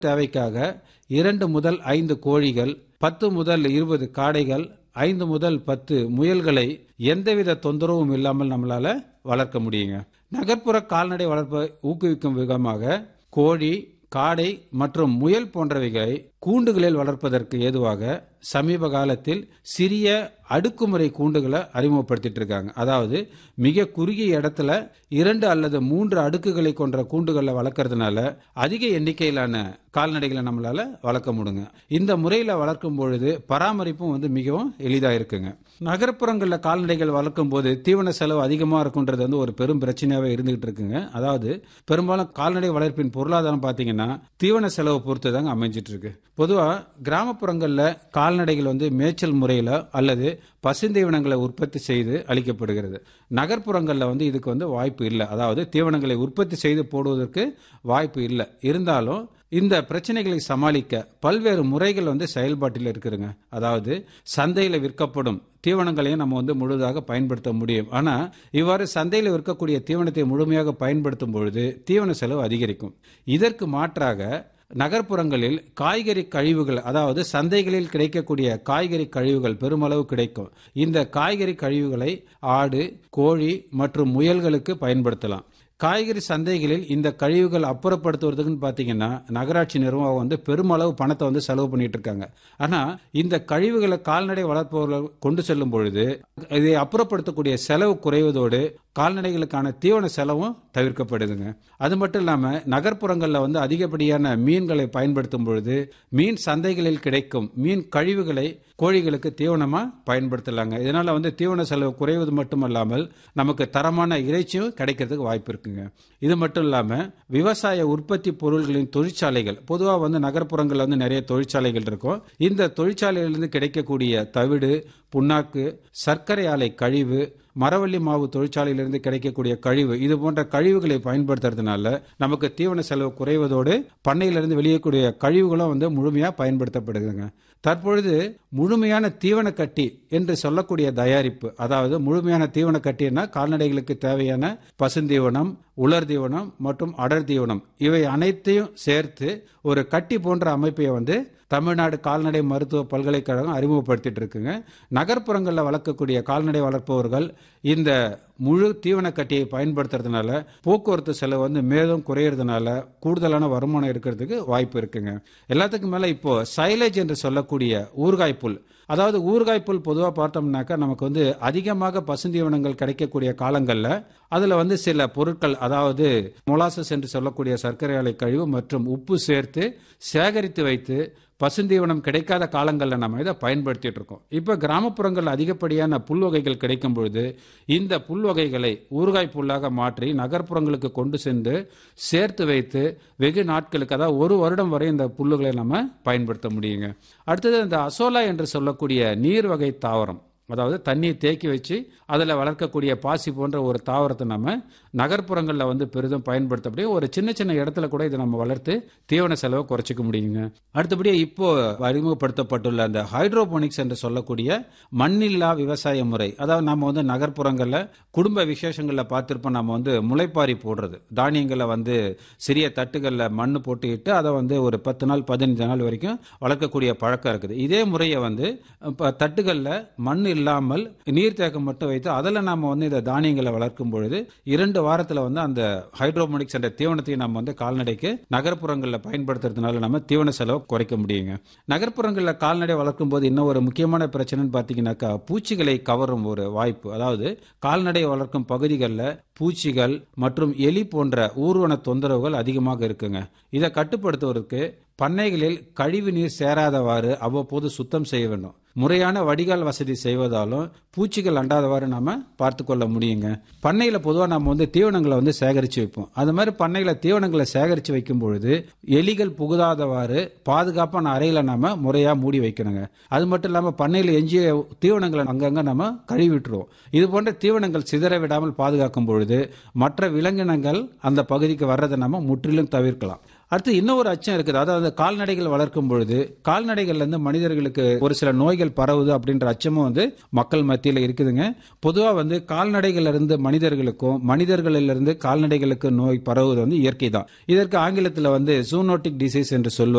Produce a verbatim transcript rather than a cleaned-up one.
தேவைக்காக இரண்டு முதல் ஐந்து கோழிகள், பத்து முதல் இருபது காடைகள், ஐந்து முதல் பத்து முயல்களை எந்தவித தொந்தரவும் இல்லாமல் நம்மளால வளர்க்க முடியுங்க. நகர்ப்புற கால்நடை வளர்ப்பை ஊக்குவிக்கும் விதமாக கோழி, காடை மற்றும் முயல் போன்றவைகளை கூண்டுகளில் வளர்ப்பதற்கு ஏதுவாக சமீப காலத்தில் சிறிய அடுக்குமுறை கூண்டுகளை அறிமுகப்படுத்திட்டு இருக்காங்க. அதாவது மிக குறுகிய இடத்துல இரண்டு அல்லது மூன்று அடுக்குகளை கொண்ட கூண்டுகளை வளர்க்கறதுனால அதிக எண்ணிக்கையிலான கால்நடைகளை நம்மளால வளர்க்க முடியுங்க. இந்த முறையில் வளர்க்கும் பொழுது பராமரிப்பும் வந்து மிகவும் எளிதாக இருக்குங்க. நகர்ப்புறங்களில் கால்நடைகள் வளர்க்கும் போது தீவன செலவு அதிகமாக இருக்குன்றது வந்து ஒரு பெரும் பிரச்சனையாகவே இருந்துகிட்டு இருக்குங்க. அதாவது பெரும்பாலும் கால்நடை வளர்ப்பின் பொருளாதாரம் பார்த்தீங்கன்னா தீவன செலவு பொறுத்து தாங்க அமைஞ்சிட்டு இருக்கு. பொதுவாக கிராமப்புறங்களில் கால்நடைகள் வந்து மேய்ச்சல் முறையில் அல்லது பசுந்தீவனங்களை உற்பத்தி செய்து அளிக்கப்படுகிறது. நகர்ப்புறங்களில் வந்து இதுக்கு வந்து வாய்ப்பு இல்லை. அதாவது தீவனங்களை உற்பத்தி செய்து போடுவதற்கு வாய்ப்பு இல்லை. இருந்தாலும் இந்த பிரச்சனைகளை சமாளிக்க பல்வேறு முறைகள் வந்து செயல்பாட்டில் இருக்குதுங்க. அதாவது சந்தையில் விற்கப்படும் தீவனங்களையும் நம்ம வந்து முழுதாக பயன்படுத்த முடியும். ஆனால் இவ்வாறு சந்தையில் விற்கக்கூடிய தீவனத்தை முழுமையாக பயன்படுத்தும் பொழுது தீவன செலவு அதிகரிக்கும். இதற்கு மாற்றாக நகர்ப்புறங்களில் காய்கறி கழிவுகள், அதாவது சந்தைகளில் கிடைக்கக்கூடிய காய்கறி கழிவுகள் பெருமளவு கிடைக்கும். இந்த காய்கறி கழிவுகளை ஆடு, கோழி மற்றும் முயல்களுக்கு பயன்படுத்தலாம். காய்கறி சந்தைகளில் இந்த கழிவுகள் அப்புறப்படுத்துவதற்குன்னு பார்த்தீங்கன்னா நகராட்சி நிர்வாகம் வந்து பெருமளவு பணத்தை வந்து செலவு பண்ணிட்டு இருக்காங்க. ஆனால் இந்த கழிவுகளை கால்நடை வளர்ப்பவர்கள் கொண்டு செல்லும் பொழுது இதை அப்புறப்படுத்தக்கூடிய செலவு குறைவதோடு கால்நடைகளுக்கான தீவன செலவும் தவிர்க்கப்படுதுங்க. அது மட்டும் இல்லாமல் நகர்ப்புறங்களில் வந்து அதிகப்படியான மீன்களை பயன்படுத்தும் பொழுது மீன் சந்தைகளில் கிடைக்கும் மீன் கழிவுகளை கோழிகளுக்கு தீவனமாக பயன்படுத்தலாங்க. இதனால் வந்து தீவன செலவு குறைவது மட்டுமல்லாமல் நமக்கு தரமான இறைச்சியும் கிடைக்கிறதுக்கு வாய்ப்பு இருக்குங்க. இது மட்டும் இல்லாமல் விவசாய உற்பத்தி பொருள்களின் தொழிற்சாலைகள், பொதுவாக வந்து நகர்ப்புறங்களில் வந்து நிறைய தொழிற்சாலைகள் இருக்கும். இந்த தொழிற்சாலைகளிலிருந்து கிடைக்கக்கூடிய தவிடு, புண்ணாக்கு, சர்க்கரை ஆலை கழிவு, மரவள்ளி மாவு தொழிற்சாலையிலிருந்து கிடைக்கக்கூடிய கழிவு, இது போன்ற கழிவுகளை பயன்படுத்துறதுனால நமக்கு தீவன செலவு குறைவதோடு பண்ணையிலிருந்து வெளியேறக்கூடிய கழிவுகளும் வந்து முழுமையாக பயன்படுத்தப்படுதுங்க. தற்பொழுது முழுமையான தீவன கட்டி என்று சொல்லக்கூடிய தயாரிப்பு, அதாவது முழுமையான தீவன கட்டினா கால்நடைகளுக்கு தேவையான பசுந்தீவனம், உலர் தீவனம் மற்றும் அடர் தீவனம் இவை அனைத்தையும் சேர்த்து ஒரு கட்டி போன்ற அமைப்பை வந்து தமிழ்நாடு கால்நடை மருத்துவ பல்கலைக்கழகம் அறிமுகப்படுத்திட்டு இருக்குங்க. நகர்ப்புறங்களில் வளர்க்கக்கூடிய கால்நடை வளர்ப்பவர்கள் இந்த முழு தீவன கட்டியை பயன்படுத்துறதுனால போக்குவரத்து செலவு வந்து மேலும் குறையறதுனால கூடுதலான வருமானம் இருக்கிறதுக்கு வாய்ப்பு இருக்குங்க. எல்லாத்துக்கும் மேலே இப்போ சைலேஜ் என்று சொல்லக்கூடிய ஊறுகாய் புல், அதாவது ஊறுகாய் புல் பொதுவாக பார்த்தோம்னாக்கா நமக்கு வந்து அதிகமாக பசுந்தீவனங்கள் கிடைக்கக்கூடிய காலங்களில் அதில் வந்து சில பொருட்கள், அதாவது மொலாசஸ் என்று சொல்லக்கூடிய சர்க்கரை ஆலை கழிவு மற்றும் உப்பு சேர்த்து சேகரித்து வைத்து பசுந்தீவனம் கிடைக்காத காலங்களில் நம்ம இதை பயன்படுத்திட்டு இருக்கோம். இப்போ கிராமப்புறங்களில் அதிகப்படியான புல் வகைகள் கிடைக்கும் பொழுது இந்த புல் வகைகளை ஊறுகாய் புல்லாக மாற்றி நகர்ப்புறங்களுக்கு கொண்டு சென்று சேர்த்து வைத்து வெகு நாட்களுக்கு, அதாவது ஒரு வருடம் வரை இந்த புல்லுகளை நம்ம பயன்படுத்த முடியுங்க. அடுத்தது இந்த அசோலா என்று சொல்லக்கூடிய நீர் வகை தாவரம், அதாவது தண்ணியை தேக்கி வச்சு அதில் வளர்க்கக்கூடிய பாசி போன்ற ஒரு தாவரத்தை நம்ம நகர்ப்புறங்களில் வந்து பெரிதும் பயன்படுத்தப்படியே ஒரு சின்ன சின்ன இடத்துல கூட இதை நம்ம வளர்த்து தீவன செலவை குறைச்சிக்க முடியுங்க. அடுத்தபடியே இப்போ அறிமுகப்படுத்தப்பட்டுள்ள அந்த ஹைட்ரோபோனிக்ஸ் என்று சொல்லக்கூடிய மண்ணில்லா விவசாய முறை, அதாவது நம்ம வந்து நகர்ப்புறங்களில் குடும்ப விசேஷங்களில் பார்த்துருப்போம், நம்ம வந்து முளைப்பாரி போடுறது, தானியங்களை வந்து சிறிய தட்டுகளில் மண் போட்டு இட்டு அதை வந்து ஒரு பத்து நாள் பதினஞ்சு நாள் வரைக்கும் வளர்க்கக்கூடிய பழக்கம் இருக்குது. இதே முறையை வந்து தட்டுகளில் மண் இல்லாமல் நீர்த்தேக்கம் மட்டும் வைத்து அதில் நம்ம வந்து இந்த தானியங்களை வளர்க்கும் பொழுது இரண்டு வாரத்தில் வந்து அந்த ஹைட்ரோபோனிக்ஸ் என்ற தீவனத்தை நம்ம வந்து கால்நடைக்கு நகர்ப்புறங்களில் பயன்படுத்துறதுனால நம்ம தீவன செலவு குறைக்க முடியுங்க. நகர்ப்புறங்களில் கால்நடை வளர்க்கும் போது இன்னும் ஒரு முக்கியமான பிரச்சனைன்னு பார்த்தீங்கன்னாக்கா பூச்சிகளை கவரும் ஒரு வாய்ப்பு, அதாவது கால்நடை வளர்க்கும் பகுதிகளில் பூச்சிகள் மற்றும் எலி போன்ற ஊர்வன தொந்தரவுகள் அதிகமாக இருக்குங்க. இதை கட்டுப்படுத்துவதற்கு பண்ணைகளில் கழிவு நீர் சேராதவாறு அவ்வப்போது சுத்தம் செய்ய வேண்டும். முறையான வடிகால் வசதி செய்வதாலும் பூச்சிகள் அண்டாதவாறு நாம பார்த்து கொள்ள முடியுங்க. பண்ணையில பொதுவாக நம்ம வந்து தீவனங்களை வந்து சேகரித்து வைப்போம். அது மாதிரி பண்ணையில தீவனங்களை சேகரித்து வைக்கும் பொழுது எலிகள் புகுதாதவாறு பாதுகாப்பான அறையில நாம முறையா மூடி வைக்கணுங்க. அது மட்டும் இல்லாமல் பண்ணையில் எஞ்சிய தீவனங்களை அங்கங்க நம்ம கழுவிட்டுருவோம். இது போன்ற தீவனங்கள் சிதற விடாமல் பாதுகாக்கும் பொழுது மற்ற விலங்கினங்கள் அந்த பகுதிக்கு வர்றதை நம்ம முற்றிலும் தவிர்க்கலாம். அடுத்து இன்னொரு அச்சம் இருக்குது. அதாவது கால்நடைகள் வளர்க்கும் பொழுது கால்நடைகள்ல இருந்து மனிதர்களுக்கு ஒரு சில நோய்கள் பரவுது அப்படின்ற அச்சமும் வந்து மக்கள் மத்தியில் இருக்குதுங்க. பொதுவா வந்து கால்நடைகள்ல இருந்து மனிதர்களுக்கும் மனிதர்களிலிருந்து இருந்து கால்நடைகளுக்கு நோய் பரவுவது வந்து இயற்கை தான். இதற்கு ஆங்கிலத்தில் வந்து ஜூனோட்டிக் டிசீஸ் என்று சொல்லுவாங்க.